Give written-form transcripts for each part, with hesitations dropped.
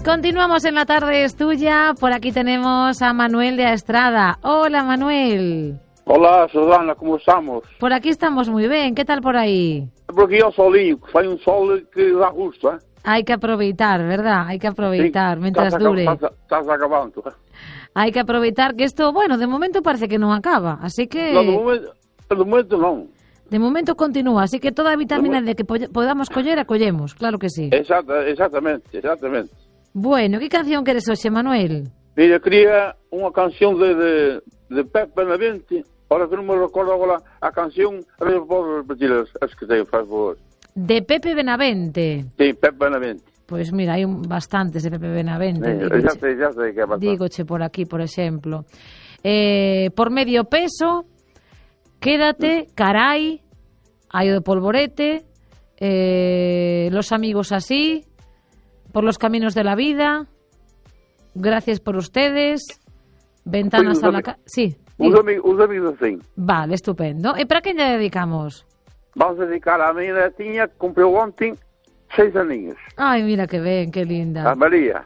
Continuamos en La Tarde es Tuya. Por aquí tenemos a Manuel de Aestrada. Hola, Manuel. Olá, Susana, como estamos? Por aquí estamos muy bien. ¿Qué tal por aí? Porque é o solinho, que faz sol que dá gusto, ¿eh? Hay que aproveitar, ¿verdad? Hay que aproveitar mientras dure. Estás acabando. Hay que aproveitar que esto, bueno, de momento parece que non acaba, así que... No, de momento non. De momento continúa, así que toda a vitamina D que podamos coller, a collemos, claro que sí. Exatamente. Bueno, que canción queres hoxe, Manuel? Mira, quería unha canción de Pepe Benavente. Ahora que non me recordo agora a canción, a ver, podo repetir as que te faz favor. De Pepe Benavente. Sí, Pepe Benavente. Pois mira, hai bastantes de Pepe Benavente. Xa sei que é bastante. Dígoche por aquí, por exemplo. Por medio peso, Quédate, Carai, hai o de Polvorete, Los amigos así, Por los caminos de la vida, Gracias por ustedes, Ventanas a la casa... Sí. Os amigos assim. Vale, estupendo. E para quen lle dedicamos? Vamos a dedicar a minha netinha que cumpriu ontem 6 aninhos. Ai, mira que ben, que linda. A María.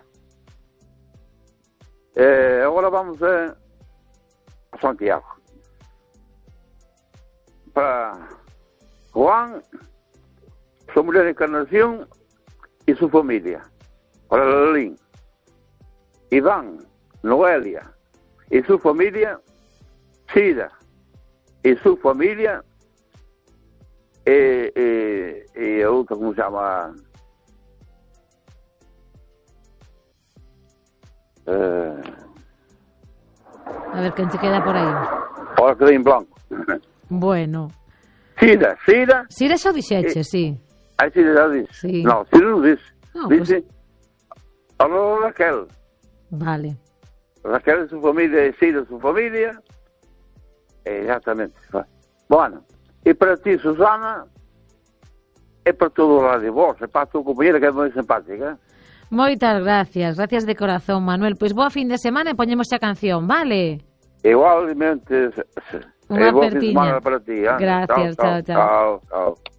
Agora vamos a Santiago. Para Juan, su mujer Encarnación y su familia. Para Lalín, Iván, Noelia y su familia, Sida y su familia, y otro, ¿cómo se llama? A ver, ¿quién se queda por aí? Ahora quedé en blanco. Bueno. Sida. Sida xa dixeche, sí. Aí Sida já disse. Sí. Não, Sida não disse. No, disse a Raquel. Vale. Raquel e sua família, Sida e sua família. Exatamente. Bueno, e para ti, Susana, é para todo o lado de vos, é para a tua companheira que é moi simpática. Moitas gracias, gracias de corazón, Manuel. Pois boa fin de semana e poñemos a canción, vale? Igualmente, Unha boa fin de apertiña. semana para ti. Gracias, chao. Chao.